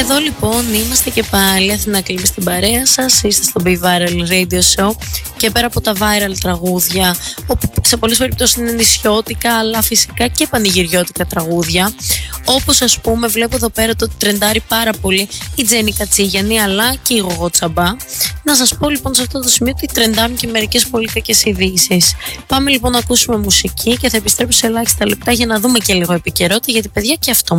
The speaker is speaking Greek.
Εδώ λοιπόν είμαστε και πάλι, Αθηνά Κλίμα στην παρέα σας. Είστε στο Be Viral Radio Show και πέρα από τα viral τραγούδια, όπου σε πολλές περιπτώσεις είναι νησιώτικα, αλλά φυσικά και πανηγυριώτικα τραγούδια, όπως ας πούμε βλέπω εδώ πέρα το τρεντάρει πάρα πολύ η Τζέννη Κατσίγιανη αλλά και η Γογό Τσαμπά. Να σας πω λοιπόν σε αυτό το σημείο ότι τρεντάρουν και μερικές πολύ κακές ειδήσεις. Πάμε λοιπόν να ακούσουμε μουσική και θα επιστρέψω σε ελάχιστα λεπτά για να δούμε και λίγο επικαιρότητα, γιατί παιδιά και αυτό